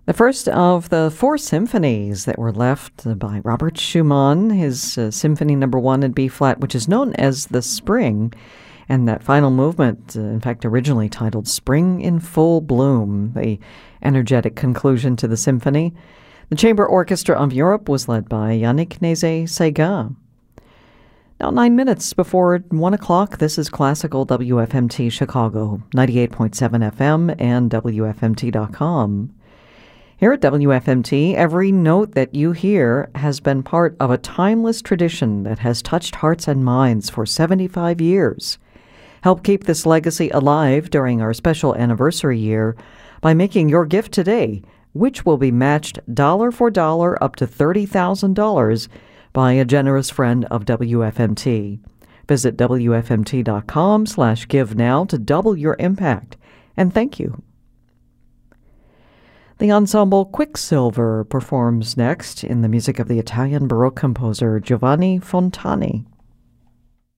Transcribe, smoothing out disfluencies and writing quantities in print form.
The first of the four symphonies that were left by Robert Schumann, his Symphony No. 1 in B-flat, which is known as the Spring, and that final movement, in fact, originally titled Spring in Full Bloom, the energetic conclusion to the symphony. The Chamber Orchestra of Europe was led by Yannick Nézet-Séguin. Now, 9 minutes before 1 o'clock, this is Classical WFMT Chicago, 98.7 FM and WFMT.com. Here at WFMT, every note that you hear has been part of a timeless tradition that has touched hearts and minds for 75 years. Help keep this legacy alive during our special anniversary year by making your gift today, which will be matched dollar for dollar up to $30,000 by a generous friend of WFMT. Visit WFMT.com/give now to double your impact. And thank you. The ensemble Quicksilver performs next in the music of the Italian Baroque composer Giovanni Fontani.